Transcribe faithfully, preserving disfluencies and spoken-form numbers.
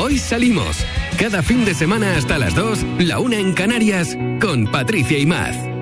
Hoy salimos. Cada fin de semana hasta las dos, la una en Canarias, con Patricia y Maz.